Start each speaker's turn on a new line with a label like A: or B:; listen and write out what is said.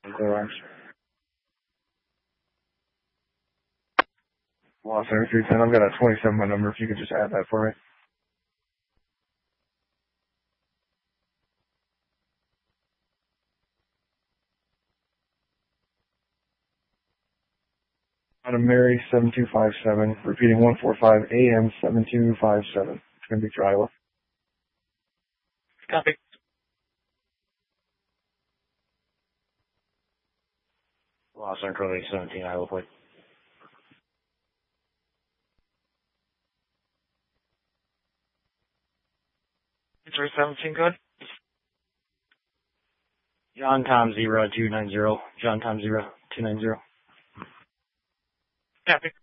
A: Clear arms. Los Air 310, I've got a 27 my number, if you could just add that for me. Adam Mary 7257, repeating 145 AM 7257. It's going to be for Iowa.
B: Copy.
C: Los Angeles 17, Iowa plate.
B: Answer 17 code.
C: John Tom 0290. John Tom 0290.
B: Copy.